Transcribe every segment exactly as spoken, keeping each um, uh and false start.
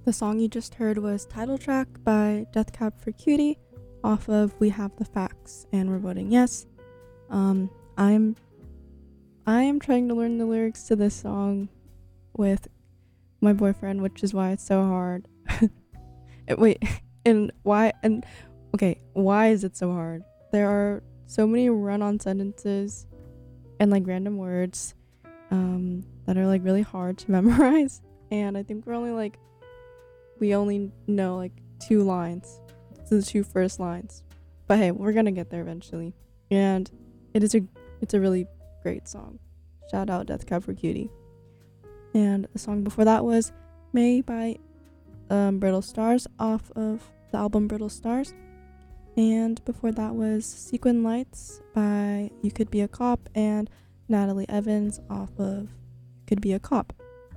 The song you just heard was Title Track by Death Cab for Cutie off of We Have the Facts, and we're voting yes. Um, I'm I am trying to learn the lyrics to this song with my boyfriend, which is why it's so hard. Wait, and why and okay, why is it so hard? There are so many run-on sentences and like random words um that are like really hard to memorize, and I think we're only like we only know like two lines, the two first lines. But hey, we're gonna get there eventually, and it is a it's a really great song. Shout out Death Cab for Cutie. And the song before that was May by um, Brittle Stars off of the album Brittle Stars. And before that was Sequin Lights by You Could Be a Cop and Natalie Evans off of You Could Be a Cop.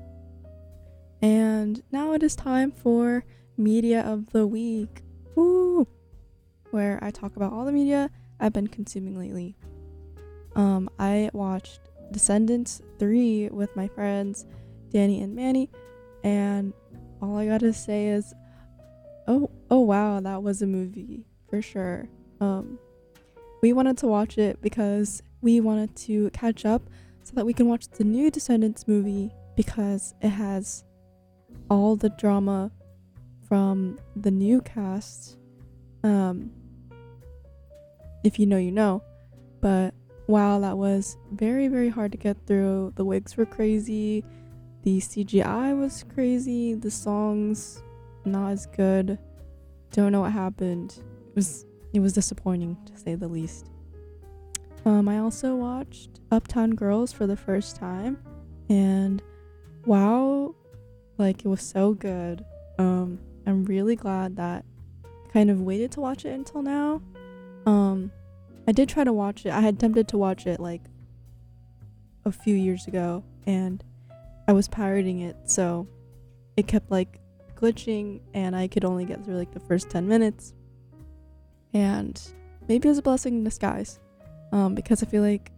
And now it is time for Media of the Week. Woo! Where I talk about all the media I've been consuming lately. Um, I watched Descendants three with my friends Danny and Manny, and all I gotta say is oh oh wow, that was a movie for sure. Um we wanted to watch it because we wanted to catch up so that we can watch the new Descendants movie, because it has all the drama from the new cast. Um if you know, you know. But wow, that was very, very hard to get through. The wigs were crazy. The C G I was crazy. The songs, not as good. Don't know what happened. It was it was disappointing, to say the least. Um, I also watched Uptown Girls for the first time, and wow, like it was so good. Um, I'm really glad that I kind of waited to watch it until now. Um, I did try to watch it. I had attempted to watch it like a few years ago, and I was pirating it, so it kept like glitching, and I could only get through like the first ten minutes. And maybe it was a blessing in disguise, um, because I feel like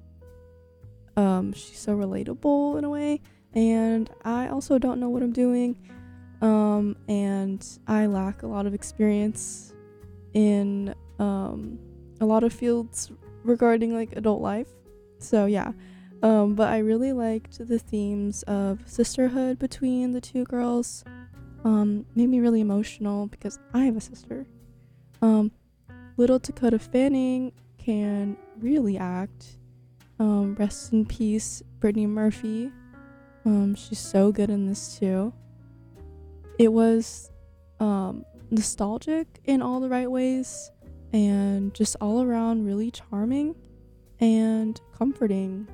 um, she's so relatable in a way, and I also don't know what I'm doing, um, and I lack a lot of experience in um, a lot of fields regarding like adult life. So yeah. Um, but I really liked the themes of sisterhood between the two girls. Um, made me really emotional because I have a sister. Um, little Dakota Fanning can really act. Um, rest in peace, Brittany Murphy. Um, she's so good in this too. It was um, nostalgic in all the right ways, and just all around really charming and comforting.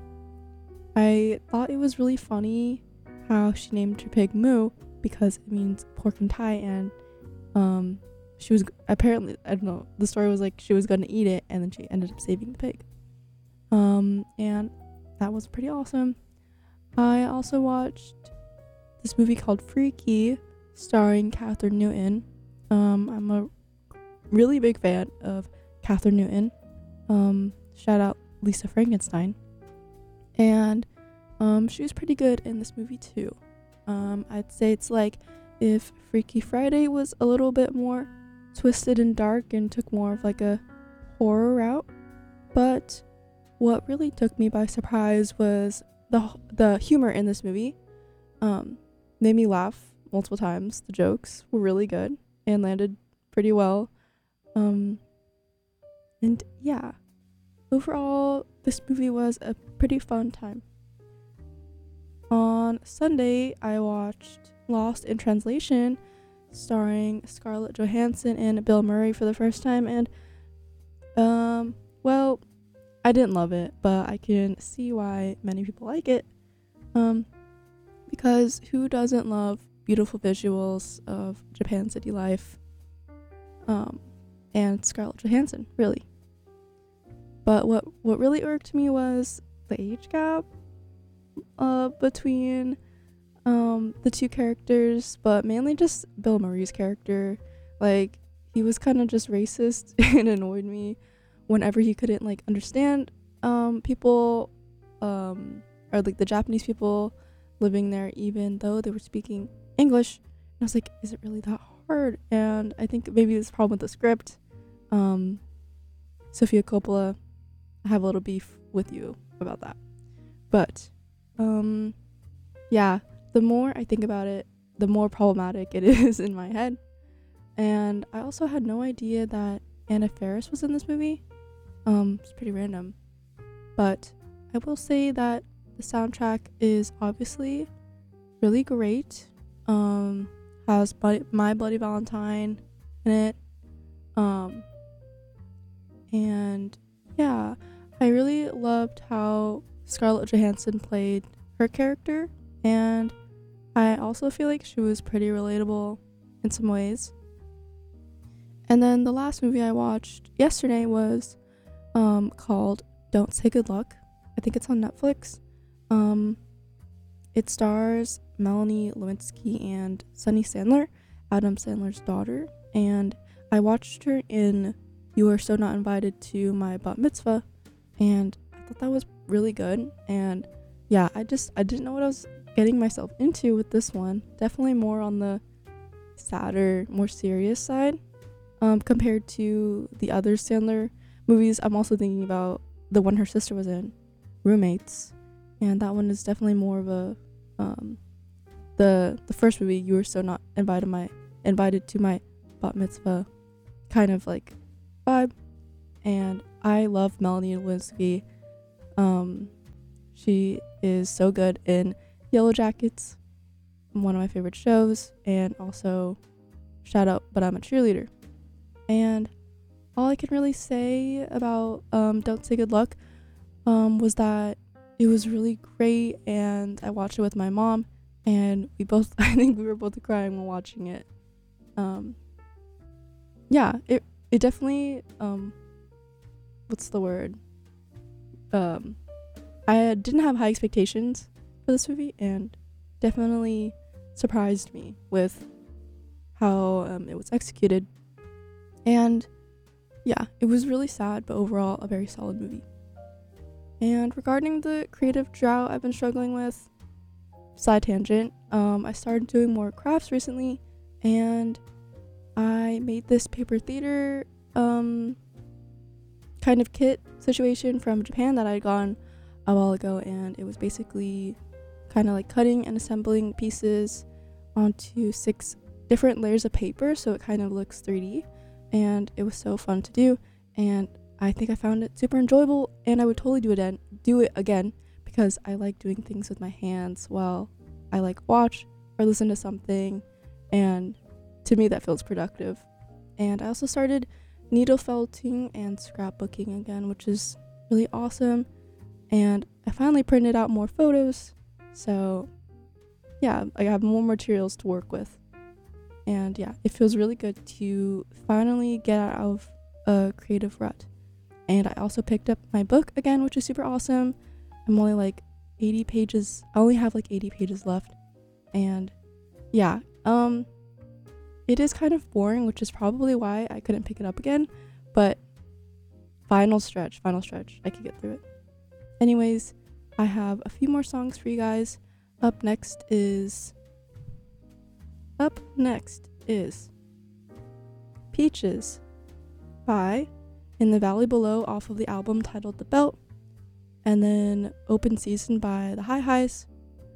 I thought it was really funny how she named her pig Moo, because it means pork and Thai, and um, she was apparently, I don't know, the story was like she was gonna eat it, and then she ended up saving the pig. Um, and that was pretty awesome. I also watched this movie called Freaky, starring Catherine Newton. Um, I'm a really big fan of Catherine Newton. Um, shout out Lisa Frankenstein. And um, she was pretty good in this movie too. Um, I'd say it's like if Freaky Friday was a little bit more twisted and dark and took more of like a horror route. But what really took me by surprise was the the humor in this movie. Um, made me laugh multiple times. The jokes were really good and landed pretty well. Um, and yeah, overall, this movie was a pretty fun time. On Sunday, I watched Lost in Translation, starring Scarlett Johansson and Bill Murray for the first time, and um, well, I didn't love it, but I can see why many people like it. Um, because who doesn't love beautiful visuals of Japan city life? Um, and Scarlett Johansson, really. But what what really irked me was the age gap uh, between um, the two characters, but mainly just Bill Murray's character. Like, he was kind of just racist and annoyed me whenever he couldn't like understand um, people um, or like the Japanese people living there, even though they were speaking English. And I was like, is it really that hard? And I think maybe it's a problem with the script. Um, Sofia Coppola, I have a little beef with you about that. But, um, yeah, the more I think about it, the more problematic it is in my head. And I also had no idea that Anna Faris was in this movie. Um, it's pretty random. But I will say that the soundtrack is obviously really great. Um, has Bloody, My Bloody Valentine in it. Um, and yeah, I really loved how Scarlett Johansson played her character, and I also feel like she was pretty relatable in some ways. And then the last movie I watched yesterday was um, called Don't Say Good Luck. I think it's on Netflix. Um, it stars Melanie Lewinsky and Sunny Sandler, Adam Sandler's daughter. And I watched her in You Are So Not Invited to My Bat Mitzvah, and I thought that was really good. And yeah, I just I didn't know what I was getting myself into with this one. Definitely more on the sadder, more serious side. Um, compared to the other Sandler movies. I'm also thinking about the one her sister was in, Roommates, and that one is definitely more of a um, the the first movie, You Were So Not Invited My Invited to My Bat Mitzvah, kind of like vibe. And I love Melanie Lewinsky. Um, she is so good in Yellow Jackets, one of my favorite shows, and also shout out But I'm a Cheerleader. And all I can really say about um, Don't Say Good Luck um, was that it was really great, and I watched it with my mom, and we both, I think we were both crying while watching it. Um, yeah, it it definitely, um, what's the word? Um, I didn't have high expectations for this movie, and definitely surprised me with how um, it was executed. And yeah, it was really sad, but overall a very solid movie. And regarding the creative drought I've been struggling with, side tangent, um, I started doing more crafts recently, and I made this paper theater um, kind of kit situation from Japan that I had gotten a while ago, and it was basically kind of like cutting and assembling pieces onto six different layers of paper, so it kind of looks three D. And it was so fun to do, and I think I found it super enjoyable, and I would totally do it again, do it again because I like doing things with my hands while I like watch or listen to something, and to me that feels productive. And I also started needle felting and scrapbooking again, which is really awesome, and I finally printed out more photos, so yeah, I have more materials to work with. And yeah, it feels really good to finally get out of a creative rut. And I also picked up my book again, which is super awesome. I'm only like eighty pages. I only have like eighty pages left. And yeah, um, it is kind of boring, which is probably why I couldn't pick it up again. But final stretch, final stretch. I could get through it. Anyways, I have a few more songs for you guys. Up next is... Up next is Peaches by In the Valley Below off of the album titled The Belt, and then Open Season by the Hi Hi's,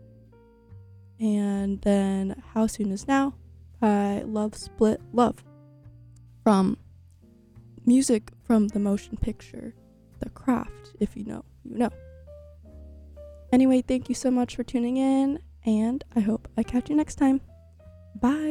and then How Soon Is Now by Love Split Love from music from the motion picture The Craft. If you know, you know. Anyway, thank you so much for tuning in, and I hope I catch you next time. Bye.